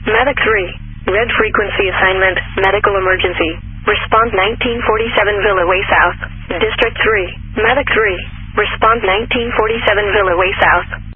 Medic 3. Red frequency assignment, medical emergency. Respond 1947 Villa Way South. District 3. Medic 3. Respond 1947 Villa Way South.